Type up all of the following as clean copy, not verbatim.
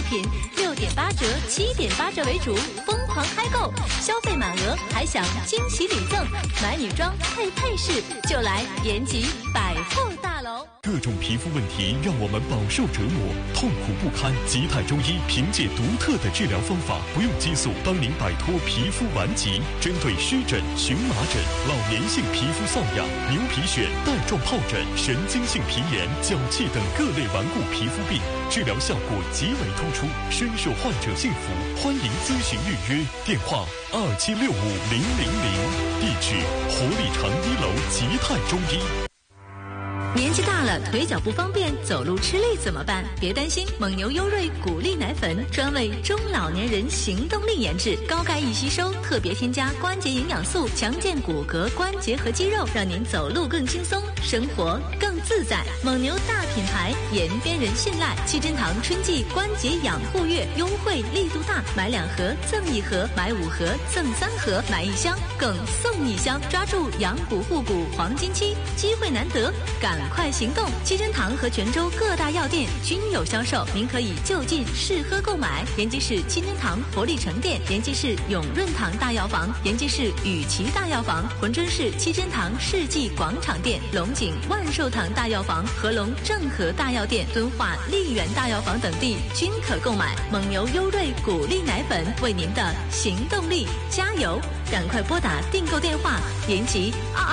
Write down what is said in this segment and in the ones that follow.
品，6.8折、7.8折为主，疯狂开购，消费满额还享惊喜礼赠，买女装配配饰就来延吉百货大楼。 各种皮肤问题让我们饱受折磨，痛苦不堪。吉泰中医凭借独特的治疗方法，不用激素，帮您摆脱皮肤顽疾。针对湿疹、荨麻疹、老年性皮肤瘙痒、牛皮癣、带状疱疹、神经性皮炎、脚气等各类顽固皮肤病，治疗效果极为突出，深受患者信服。欢迎咨询预约，电话27650000，地址活力城1楼吉泰中医。 年纪大了，腿脚不方便，走路吃力怎么办？别担心，蒙牛优瑞骨力奶粉专为中老年人行动力研制，高钙易吸收，特别添加关节营养素，强健骨骼、关节和肌肉，让您走路更轻松，生活更自在。蒙牛大品牌，延边人信赖。七珍堂春季关节养护月优惠力度大，买2盒赠1盒，买5盒赠3盒，买1箱更送1箱，抓住养骨护骨黄金期，机会难得，赶快行动！七珍堂和泉州各大药店均有销售，您可以就近试喝购买。延吉市七珍堂活力城店，延吉市永润堂大药房，延吉市雨琦大药房，珲春市七珍堂世纪广场店，龙井万寿堂大药房、合龙正和大药店、敦化丽园大药房等地均可购买。蒙牛优瑞骨力奶粉，为您的行动力加油！赶快拨打订购电话：延吉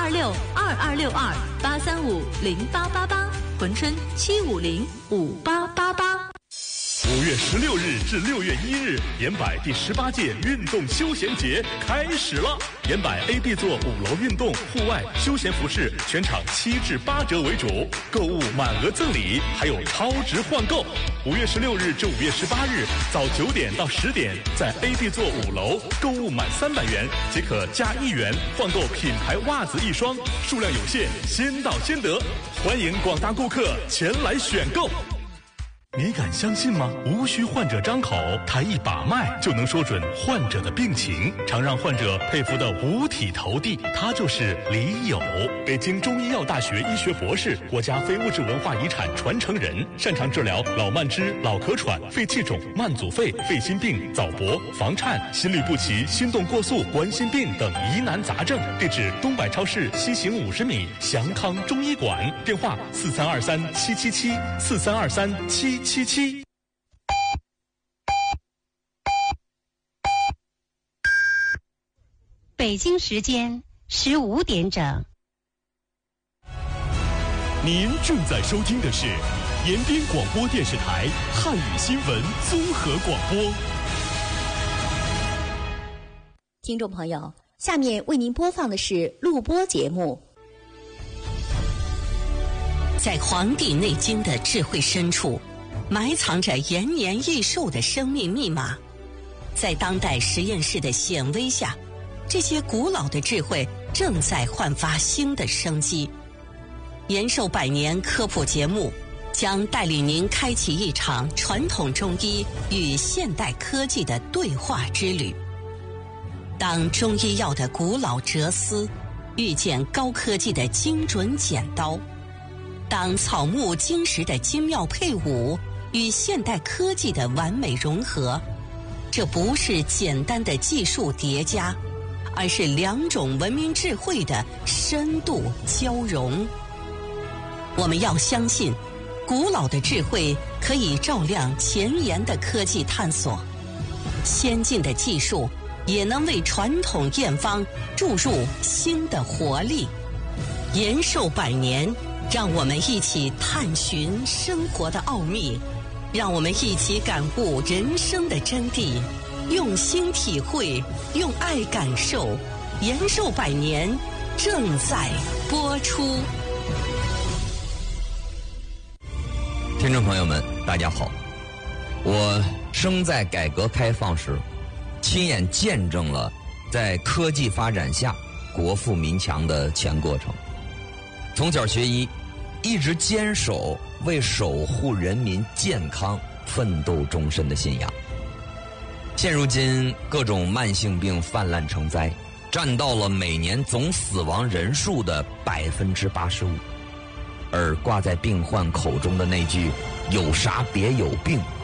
226-2262-835-0888，珲春750-5888。 5月16日至6月1日，延柏第18届运动休闲节开始了。延柏 AB 座5楼运动、户外、休闲服饰全场7至8折为主，购物满额赠礼，还有超值换购。5月16日至5月18日，早9点到10点，在 AB 座5楼购物满300元即可加1元换购品牌袜子1双，数量有限，先到先得，欢迎广大顾客前来选购。你敢相信吗？无需患者张口，抬一把脉就能说准患者的病情，常让患者佩服的五体投地。他就是李友，北京中医药大学医学博士，国家非物质文化遗产传承人，擅长治疗老慢支、老咳喘、肺气肿、慢阻肺、肺心病、早搏、房颤、心律不齐、心动过速、冠心病等疑难杂症。地址：东柏超市西行50米，祥康中医馆。电话：4323-777，4323-777。 北京时间15点整。 您正在收听的是延边广播电视台汉语新闻综合广播。 听众朋友，下面为您播放的是录播节目。 在《黄帝内经》的智慧深处，埋藏着延年益寿的生命密码。在当代实验室的显微下，这些古老的智慧正在焕发新的生机。延寿百年科普节目将带领您开启一场传统中医与现代科技的对话之旅。当中医药的古老哲思遇见高科技的精准剪刀，当草木金石的精妙配伍与现代科技的完美融合，这不是简单的技术叠加，而是2种文明智慧的深度交融。我们要相信，古老的智慧可以照亮前沿的科技探索，先进的技术也能为传统验方注入新的活力。延寿百年，让我们一起探寻生活的奥秘，让我们一起感悟人生的真谛，用心体会，用爱感受。延寿百年正在播出。 听众朋友们，大家好，我生在改革开放时，亲眼见证了在科技发展下国富民强的全过程。从小学医，一直坚守为守护人民健康奋斗终身的信仰。现如今各种慢性病泛滥成灾，占到了每年总死亡人数的85%，而挂在病患口中的那句"有啥别有病"，